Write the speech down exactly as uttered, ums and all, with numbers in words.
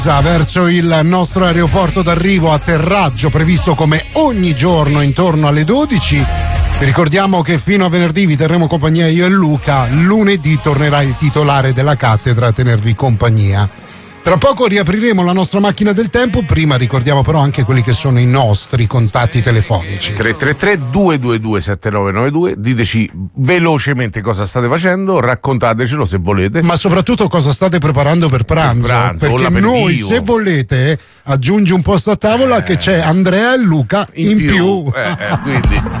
verso il nostro aeroporto d'arrivo, atterraggio previsto come ogni giorno intorno alle dodici. Vi ricordiamo che fino a venerdì vi terremo compagnia io e Luca. Lunedì tornerà il titolare della cattedra a tenervi compagnia. Tra poco riapriremo la nostra macchina del tempo, prima ricordiamo però anche quelli che sono i nostri contatti telefonici. tre tre tre due due due sette nove nove due, diteci velocemente cosa state facendo, raccontatecelo se volete. Ma soprattutto cosa state preparando per pranzo, per pranzo perché noi, se volete, aggiungi un posto a tavola eh, che c'è Andrea e Luca in, in più, più. Eh, eh, quindi